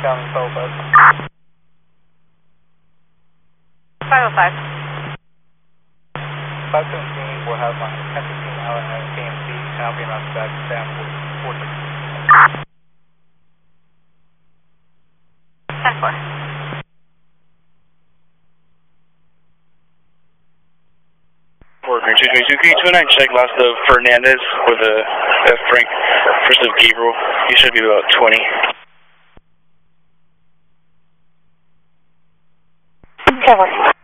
down in Belfast. 505. 517 will have my 1015 out at KMC, and I'll be around back down 460. 10-4. Green 222, can you 29 check last of Fernandez with a Frank, first of Gabriel? He should be about 20. Okay.